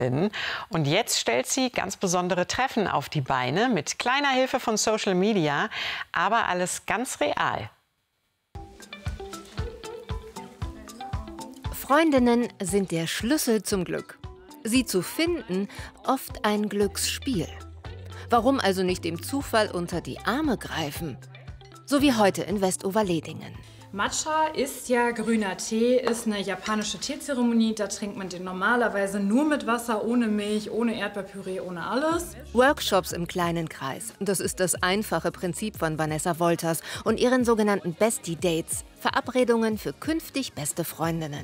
Und jetzt stellt sie ganz besondere Treffen auf die Beine mit kleiner Hilfe von Social Media, aber alles ganz real. Freundinnen sind der Schlüssel zum Glück. Sie zu finden, oft ein Glücksspiel. Warum also nicht dem Zufall unter die Arme greifen? So wie heute in Westoverledingen. Matcha ist ja grüner Tee, ist eine japanische Teezeremonie. Da trinkt man den normalerweise nur mit Wasser, ohne Milch, ohne Erdbeerpüree, ohne alles. Workshops im kleinen Kreis. Das ist das einfache Prinzip von Vanessa Wolters und ihren sogenannten Bestie Dates. Verabredungen für künftig beste Freundinnen.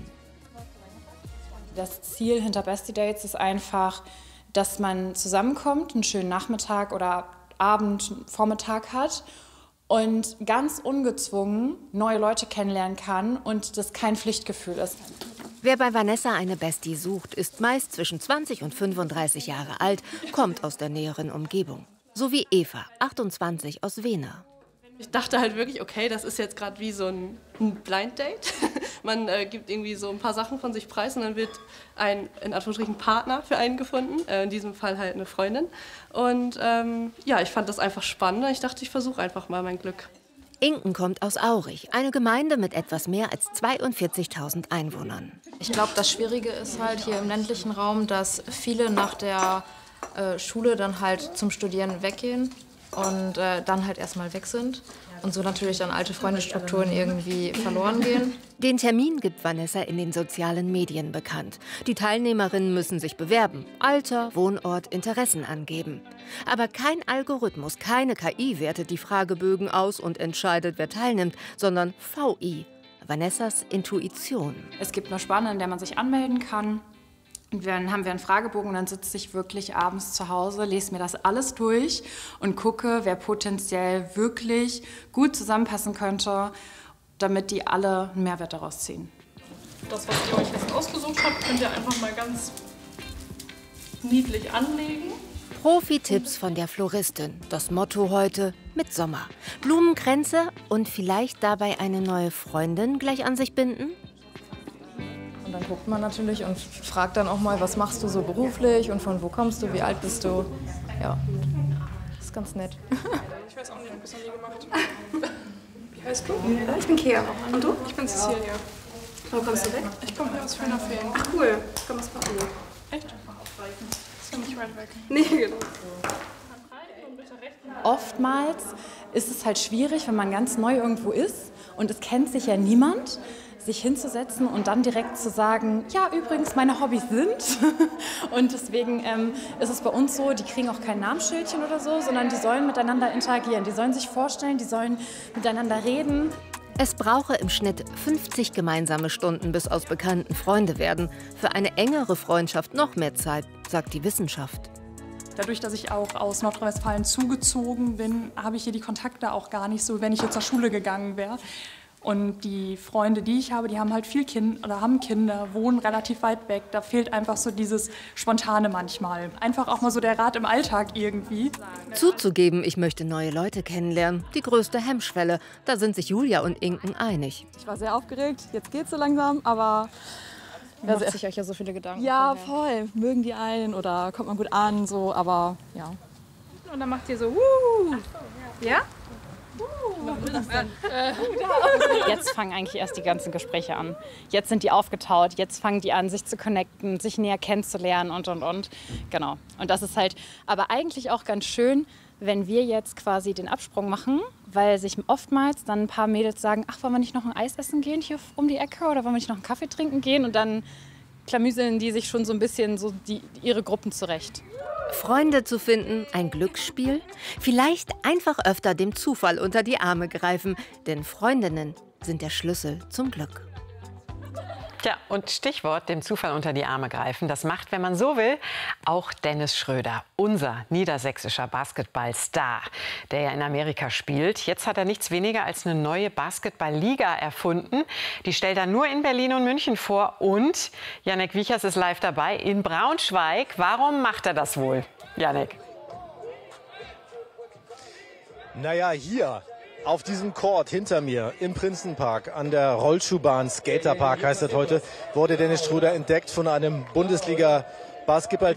Das Ziel hinter Bestie Dates ist einfach, dass man zusammenkommt, einen schönen Nachmittag oder Abend, Vormittag hat und ganz ungezwungen neue Leute kennenlernen kann und das kein Pflichtgefühl ist. Wer bei Vanessa eine Bestie sucht, ist meist zwischen 20 und 35 Jahre alt, kommt aus der näheren Umgebung. So wie Eva, 28, aus Wehner. Ich dachte halt wirklich, okay, das ist jetzt gerade wie so ein Blind Date. Man gibt irgendwie so ein paar Sachen von sich preis und dann wird ein, in Anführungsstrichen, Partner für einen gefunden. In diesem Fall halt eine Freundin. Und ja, ich fand das einfach spannend. Ich dachte, ich versuche einfach mal mein Glück. Inken kommt aus Aurich, eine Gemeinde mit etwas mehr als 42.000 Einwohnern. Ich glaube, das Schwierige ist halt hier im ländlichen Raum, dass viele nach der Schule dann halt zum Studieren weggehen und dann halt erstmal weg sind und so natürlich dann alte Freundesstrukturen irgendwie verloren gehen. Den Termin gibt Vanessa in den sozialen Medien bekannt. Die Teilnehmerinnen müssen sich bewerben, Alter, Wohnort, Interessen angeben. Aber kein Algorithmus, keine KI wertet die Fragebögen aus und entscheidet, wer teilnimmt, sondern VI, Vanessas Intuition. Es gibt eine Spanne, in der man sich anmelden kann. Und dann haben wir einen Fragebogen und dann sitze ich wirklich abends zu Hause, lese mir das alles durch und gucke, wer potenziell wirklich gut zusammenpassen könnte, damit die alle einen Mehrwert daraus ziehen. Das, was ihr euch jetzt ausgesucht habt, könnt ihr einfach mal ganz niedlich anlegen. Profi-Tipps von der Floristin. Das Motto heute: mit Sommer. Blumenkränze und vielleicht dabei eine neue Freundin gleich an sich binden? Und dann guckt man natürlich und fragt dann auch mal, was machst du so beruflich und von wo kommst du, wie alt bist du? Ja, das ist ganz nett. Ich weiß auch nicht, ich habe das noch nie gemacht. Wie heißt du? Ich bin Kea. Und du? Ich bin Cecilia. Wo kommst du weg? Ich komme hier aus Fehnerfehlen. Ach cool, ich komme aus Papenburg. Echt? Das ist ja nicht weit weg. Nee, genau. Oftmals ist es halt schwierig, wenn man ganz neu irgendwo ist und es kennt sich ja niemand, sich hinzusetzen und dann direkt zu sagen, ja, übrigens, meine Hobbys sind. Und deswegen ist es bei uns so, die kriegen auch kein Namensschildchen oder so, sondern die sollen miteinander interagieren. Die sollen sich vorstellen, die sollen miteinander reden. Es brauche im Schnitt 50 gemeinsame Stunden, bis aus Bekannten Freunde werden. Für eine engere Freundschaft noch mehr Zeit, sagt die Wissenschaft. Dadurch, dass ich auch aus Nordrhein-Westfalen zugezogen bin, habe ich hier die Kontakte auch gar nicht so, wenn ich jetzt zur Schule gegangen wäre. Und die Freunde, die ich habe, die haben halt viel oder haben Kinder, wohnen relativ weit weg. Da fehlt einfach so dieses Spontane manchmal. Einfach auch mal so der Rat im Alltag irgendwie. Zuzugeben, ich möchte neue Leute kennenlernen, die größte Hemmschwelle. Da sind sich Julia und Inken einig. Ich war sehr aufgeregt, jetzt geht's so langsam, aber... Macht sich euch ja so viele Gedanken. Ja, voll. Mögen die einen oder kommt man gut an, so, aber ja. Und dann macht ihr so, wuh! Ja? Jetzt fangen eigentlich erst die ganzen Gespräche an. Jetzt sind die aufgetaut, jetzt fangen die an, sich zu connecten, sich näher kennenzulernen und. Genau. Und das ist halt aber eigentlich auch ganz schön, wenn wir jetzt quasi den Absprung machen, weil sich oftmals dann ein paar Mädels sagen, ach, wollen wir nicht noch ein Eis essen gehen hier um die Ecke oder wollen wir nicht noch einen Kaffee trinken gehen? Und dann klamüseln die sich schon so ein bisschen so ihre Gruppen zurecht. Freunde zu finden, ein Glücksspiel? Vielleicht einfach öfter dem Zufall unter die Arme greifen, denn Freundinnen sind der Schlüssel zum Glück. Tja, und Stichwort dem Zufall unter die Arme greifen. Das macht, wenn man so will, auch Dennis Schröder, unser niedersächsischer Basketballstar, der ja in Amerika spielt. Jetzt hat er nichts weniger als eine neue Basketballliga erfunden. Die stellt er nur in Berlin und München vor. Und Jannik Wiechers ist live dabei in Braunschweig. Warum macht er das wohl, Jannik? Naja, hier auf diesem Court hinter mir im Prinzenpark an der Rollschuhbahn, Skaterpark heißt das heute, wurde Dennis Schröder entdeckt von einem Basketball